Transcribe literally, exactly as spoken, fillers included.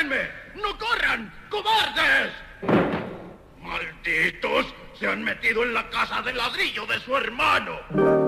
¡Déjenme! ¡No corran! ¡Cobardes! ¡Malditos! Se han metido en la casa de ladrillo de su hermano.